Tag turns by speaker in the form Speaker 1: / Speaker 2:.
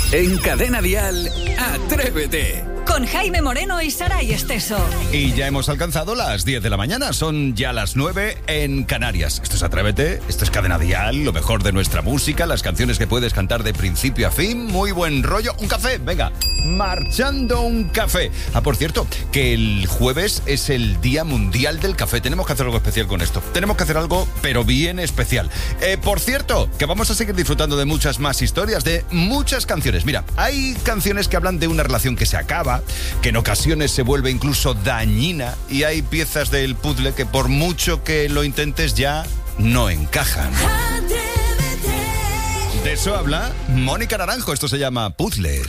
Speaker 1: En Cadena Dial, Atrévete.
Speaker 2: Con Jaime Moreno y Saray Esteso.
Speaker 3: Y ya hemos alcanzado las 10 de la mañana, son ya las 9 en Canarias. Esto es Atrévete, esto es Cadena Dial, lo mejor de nuestra música, las canciones que puedes cantar de principio a fin, muy buen rollo. Un café, venga, marchando un café. Por cierto, que el jueves es el Día Mundial del Café. Tenemos que hacer algo especial con esto. Tenemos que hacer algo, pero bien especial. Por cierto, que vamos a seguir disfrutando de muchas más historias, de muchas canciones. Mira, hay canciones que hablan de una relación que se acaba, que en ocasiones se vuelve incluso dañina, y hay piezas del puzzle que por mucho que lo intentes ya no encajan. De eso habla Mónica Naranjo, esto se llama Puzzles.